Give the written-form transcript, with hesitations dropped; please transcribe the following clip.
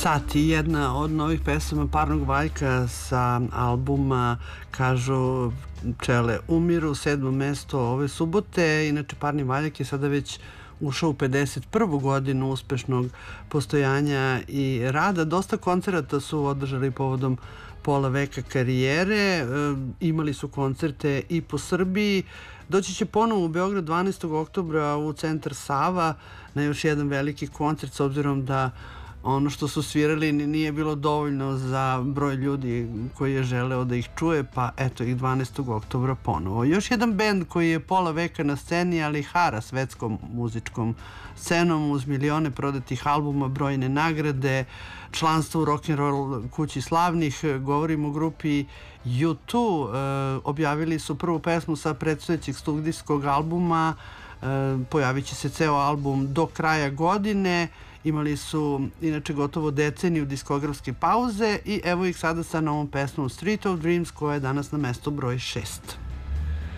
Sati, jedna od novih pesama Parnog Valjka sa albuma Kažu pčele umiru, 7. mesto ove subote. Inače, Parni Valjak je sada već ušao u 51. godinu uspešnog postojanja i rada. Dosta koncerata su održali povodom pola veka karijere. Imali su koncerte i po Srbiji. Doći će ponovo u Beograd 12. oktobra u centar Sava na još jedan veliki koncert, s obzirom da ono što su svirali nije bilo dovoljno za broj ljudi koji je želeo da ih čuje, pa eto ih 12. oktobra ponovo. Još jedan bend koji je pola veka na sceni, ali hara svetskom muzičkom scenom uz milione prodatih albuma, brojne nagrade, članstvo u rock'n'roll kući slavnih. Govorim o grupi U2. Objavili su prvu pesmu sa predstojećeg studijskog albuma. Pojavit će se ceo album do kraja godine. Imali su inače gotovo deceniju diskografske pauze i evo ih sada sa novom pesmom Street of Dreams, koja je danas na mestu broj 6.